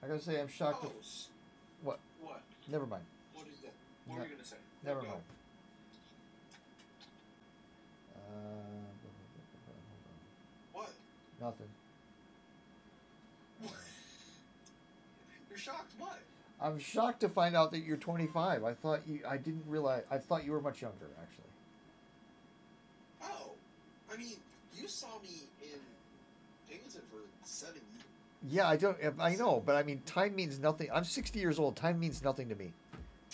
I gotta say, I'm shocked. Oh, What? what? Never mind. What is that? What No, were you gonna say? No, never go. mind. What? Nothing. You're shocked? What? I'm shocked to find out that you're 25. I thought you. I didn't realize. I thought you were much younger, actually. Oh, I mean, you saw me in Binghamton for 7 years. Yeah, I don't. I know, but I mean, time means nothing. I'm 60 years old. Time means nothing to me.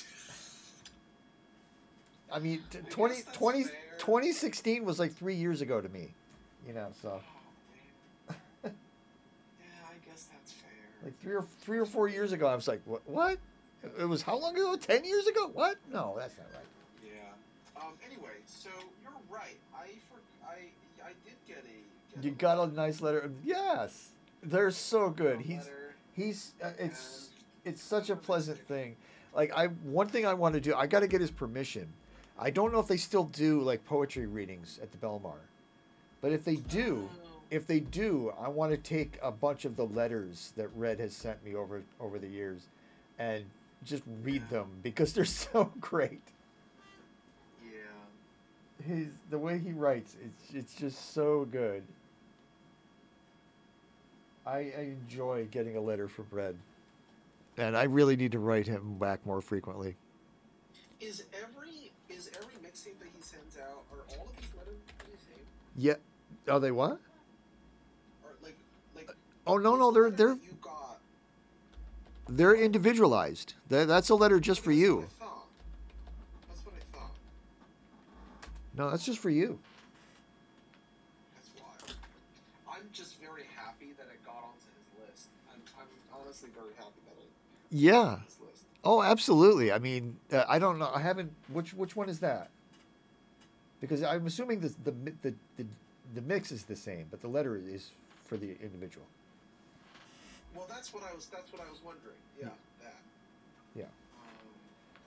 I mean, I guess 20, that's 20, fair. 2016 was like 3 years ago to me. You know, so Oh man. Yeah, I guess that's fair. like three or 4 years ago, I was like, what? It was how long ago? 10 years ago? What? No, that's not right. Yeah. Anyway, so you're right. I did get You a got a letter. nice letter. Yes, they're so Got good. a letter, He's and it's it's such kind a of pleasant romantic. thing. Like I one thing I want to do, I got to get his permission. I don't know if they still do like poetry readings at the Belmar, but Oh. if they do, I want to take a bunch of the letters that Red has sent me over the years, and just read Yeah. them because they're so great. Yeah. The way he writes, it's just so good. I enjoy getting a letter from Red, and I really need to write him back more frequently. Is every mixtape that he sends out, are all of his letters the same? Yeah, are they what? Or like Oh no, is no, the letter that you got? they're Oh, individualized. That's a letter just okay, for that's what I you. thought. That's what I thought. No, that's just for you. That's wild. I'm just very happy that it got onto his list. I'm honestly very happy that it got Yeah. on his list. Oh, absolutely. I mean, I don't know. I haven't. Which one is that? Because I'm assuming the mix is the same, but the letter is for the individual. Well, that's what I was wondering. Y- Yeah, that. Yeah.